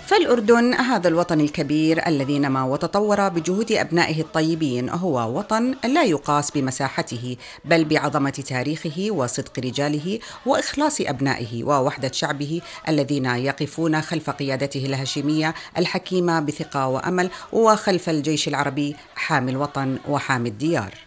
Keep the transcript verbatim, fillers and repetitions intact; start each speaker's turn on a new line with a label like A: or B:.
A: فالأردن هذا الوطن الكبير الذي نما وتطور بجهود أبنائه الطيبين هو وطن لا يقاس بمساحته بل بعظمة تاريخه وصدق رجاله وإخلاص أبنائه ووحدة شعبه الذين يقفون خلف قيادته الهاشمية الحكيمة بثقة وأمل وخلف الجيش العربي حامي الوطن وحامي الديار.